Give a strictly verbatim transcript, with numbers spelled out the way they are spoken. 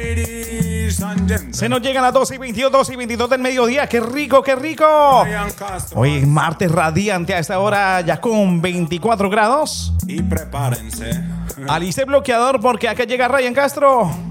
Se nos llegan las doce y veintidós, doce y veintidós del mediodía. ¡Qué rico, qué rico! Hoy es martes radiante a esta hora, ya con veinticuatro grados. Y prepárense. Alice bloqueador porque acá llega Ryan Castro.